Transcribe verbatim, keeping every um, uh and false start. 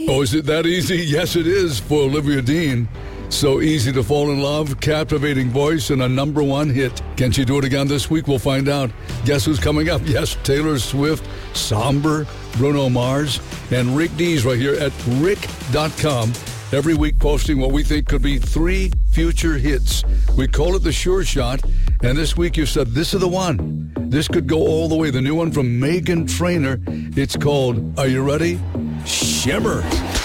Oh, is it that easy? Yes, it is for Olivia Dean. So easy to fall in love, captivating voice, and a number one hit. Can she do it again this week? We'll find out. Guess who's coming up? Yes, Taylor Swift, Somber, Bruno Mars, and Rick Dees right here at rick dot com. Every week posting what we think could be three future hits. We call it the Sure Shot, and this week you said this is the one. This could go all the way. The new one from Meghan Trainor. It's called, are you ready? Shimmer.